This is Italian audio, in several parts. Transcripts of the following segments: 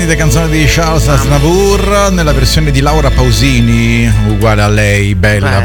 infinite canzoni di Charles Aznavour nella versione di Laura Pausini, uguale a lei, bella.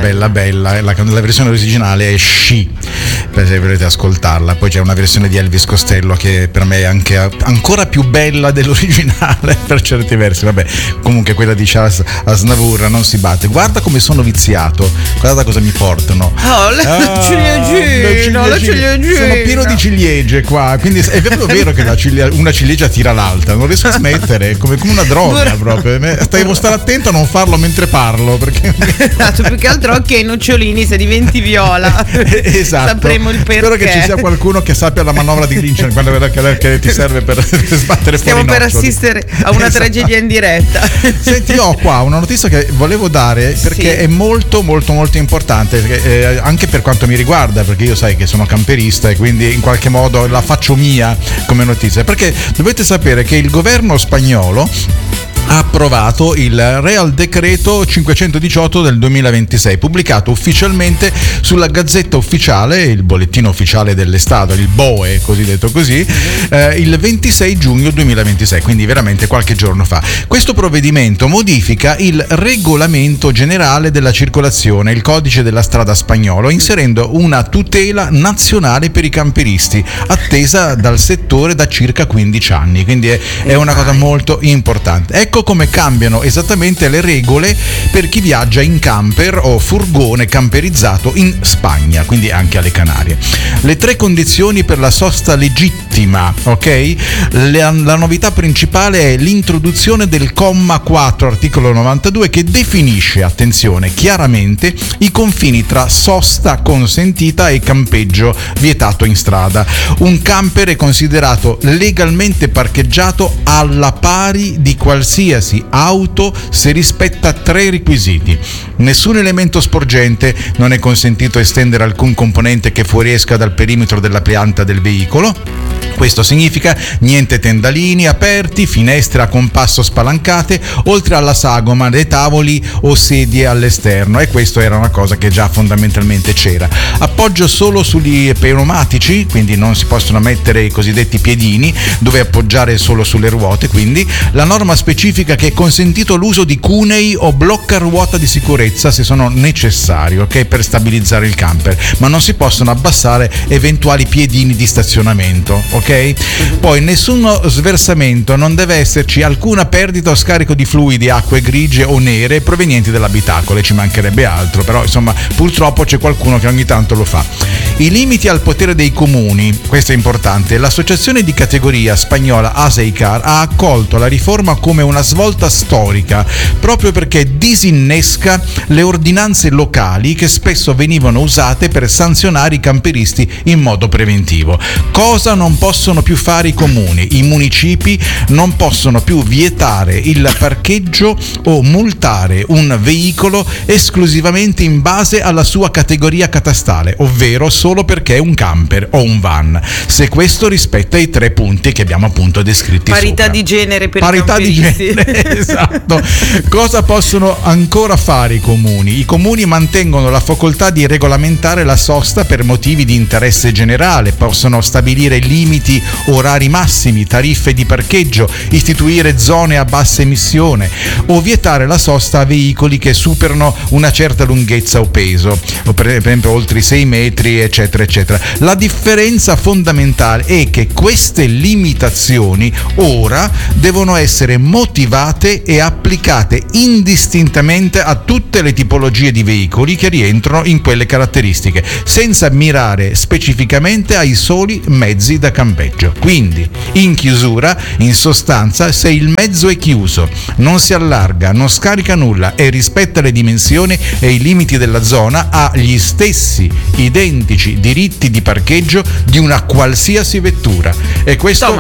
La versione originale è She, se volete ascoltarla. Poi c'è una versione di Elvis Costello che per me è anche ancora più bella dell'originale per certi versi. Vabbè, comunque quella di Charles Aznavour non si batte. Guarda come sono viziato, guarda cosa mi portano. La ciliegina. Sono pieno di ciliegie qua, quindi è proprio vero che una ciliegia tira l'altra, non riesco a smettere, è come una droga proprio. Devo stare attento a non farlo mentre parlo, perché esatto, più che altro occhio ai nocciolini se diventi viola. Esatto. Sapremo il perché. Spero che ci sia qualcuno che sappia la manovra di Grinch quando che ti serve per sbattere fuori i noccioli. Stiamo per assistere a una tragedia in diretta. Senti, ho qua una notizia che volevo dare perché è molto molto molto importante, anche per quanto mi riguarda, perché io sai che sono camperista e quindi in qualche modo la faccio mia come notizia, perché dovete sapere che il governo spagnolo ha approvato il Real Decreto 518 del 2026, pubblicato ufficialmente sulla Gazzetta Ufficiale, il bollettino ufficiale dell'Estato, il BOE, cosiddetto così, il 26 giugno 2026, quindi veramente qualche giorno fa. Questo provvedimento modifica il regolamento generale della circolazione, il codice della strada spagnolo, inserendo una tutela nazionale per i camperisti, attesa dal settore da circa 15 anni, quindi è una cosa molto importante. Ecco come cambiano esattamente le regole per chi viaggia in camper o furgone camperizzato in Spagna, quindi anche alle Canarie. Le 3 condizioni per la sosta legittima, ok? La novità principale è l'introduzione del comma 4, articolo 92, che definisce, attenzione, chiaramente i confini tra sosta consentita e campeggio vietato in strada. Un camper è considerato legalmente parcheggiato alla pari di qualsiasi auto se rispetta 3 requisiti: nessun elemento sporgente, non è consentito estendere alcun componente che fuoriesca dal perimetro della pianta del veicolo. Questo significa niente tendalini aperti, finestre a compasso spalancate, oltre alla sagoma dei tavoli o sedie all'esterno, e questo era una cosa che già fondamentalmente c'era. Appoggio solo sugli pneumatici, quindi non si possono mettere i cosiddetti piedini dove appoggiare solo sulle ruote, quindi la norma specifica che è consentito l'uso di cunei o blocca ruota di sicurezza se sono necessari, ok, per stabilizzare il camper, ma non si possono abbassare eventuali piedini di stazionamento, ok? Poi nessuno sversamento, non deve esserci alcuna perdita o scarico di fluidi, acque grigie o nere provenienti dall'abitacolo, ci mancherebbe altro, però insomma purtroppo c'è qualcuno che ogni tanto lo fa. I limiti al potere dei comuni, questo è importante. L'associazione di categoria spagnola Aseicar ha accolto la riforma come una svolta storica, proprio perché disinnesca le ordinanze locali che spesso venivano usate per sanzionare i camperisti in modo preventivo. Cosa non possono più fare i comuni? I municipi non possono più vietare il parcheggio o multare un veicolo esclusivamente in base alla sua categoria catastale, ovvero solo perché è un camper o un van, se questo rispetta i 3 punti che abbiamo appunto descritti parità sopra. Di genere per parità i camperisti. di genere, esatto. Cosa possono ancora fare i comuni? I comuni mantengono la facoltà di regolamentare la sosta per motivi di interesse generale, possono stabilire limiti orari massimi, tariffe di parcheggio, istituire zone a bassa emissione o vietare la sosta a veicoli che superano una certa lunghezza o peso, o per esempio oltre i 6 metri, eccetera eccetera. La differenza fondamentale è che queste limitazioni ora devono essere motivate e applicate indistintamente a tutte le tipologie di veicoli che rientrano in quelle caratteristiche, senza mirare specificamente ai soli mezzi da campeggio. Quindi, in chiusura, in sostanza, se il mezzo è chiuso, non si allarga, non scarica nulla e rispetta le dimensioni e i limiti della zona, ha gli stessi identici diritti di parcheggio di una qualsiasi vettura. E questo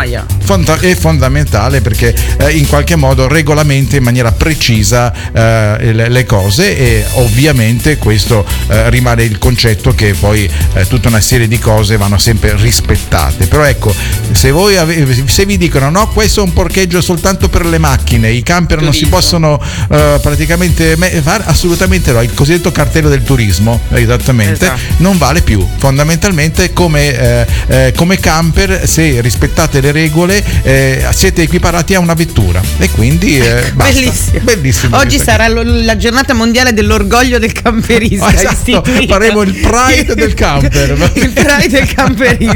è fondamentale perché in qualche modo regolamenta in maniera precisa le cose, e ovviamente questo rimane il concetto che poi tutta una serie di cose vanno sempre rispettate. Però ecco, se vi dicono no, questo è un parcheggio soltanto per le macchine, i camper non si possono praticamente fare, assolutamente no, il cosiddetto cartello del turismo, esattamente, esatto, non vale più. Fondamentalmente come camper, se rispettate le regole quale siete equiparati a una vettura e quindi basta. Bellissimo. Oggi sarà la giornata mondiale dell'orgoglio del camperista. Esatto, faremo il Pride del camper. Il Pride del camperista.